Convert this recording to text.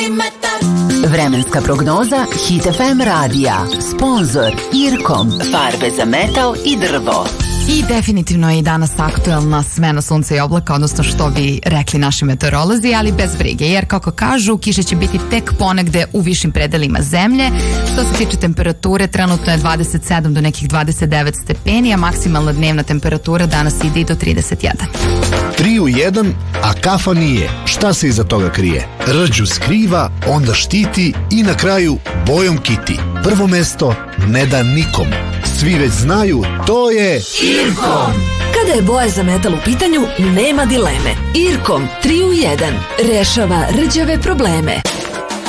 Vremenska prognoza Hit FM radija. Sponzor Irkom. Farbe za metal i drvo. I definitivno je i danas aktuelna smena sunca i oblaka, odnosno što bi rekli naši meteorolozi, ali bez brige, jer kako kažu, kiše će biti tek ponegde u višim predelima zemlje. Što se tiče temperature, trenutno je 27 do nekih 29 stepeni, a maksimalna dnevna temperatura danas ide i do 31. 3 u 1, a kafa nije. Šta se iza toga krije? Rđu skriva, onda štiti i na kraju bojom kiti. Prvo mesto ne da nikom. Svi već znaju, to je Irkom. Kada je boja za metal u pitanju, nema dileme. Irkom 3 u 1 rešava rđave probleme.